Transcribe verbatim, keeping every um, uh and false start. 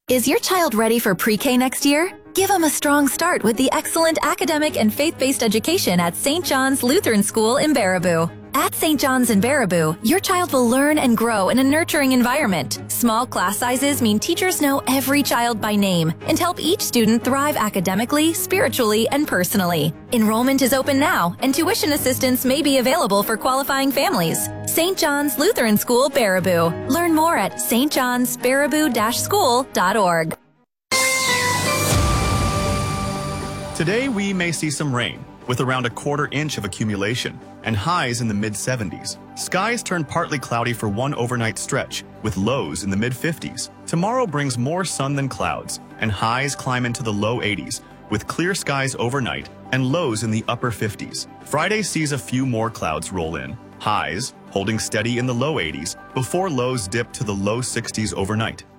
Is your child ready for pre-K next year? Give them a strong start with the excellent academic and faith-based education at Saint John's Lutheran School in Baraboo. At Saint John's in Baraboo, your child will learn and grow in a nurturing environment. Small class sizes mean teachers know every child by name and help each student thrive academically, spiritually, and personally. Enrollment is open now, and tuition assistance may be available for qualifying families. Saint John's Lutheran School, Baraboo. Learn more at s t johns baraboo dash school dot org. Today we may see some rain, with around a quarter inch of accumulation, and highs in the mid seventies. Skies turn partly cloudy for one overnight stretch, with lows in the mid fifties. Tomorrow brings more sun than clouds, and highs climb into the low eighties, with clear skies overnight and lows in the upper fifties. Friday sees a few more clouds roll in, highs holding steady in the low eighties before lows dip to the low sixties overnight.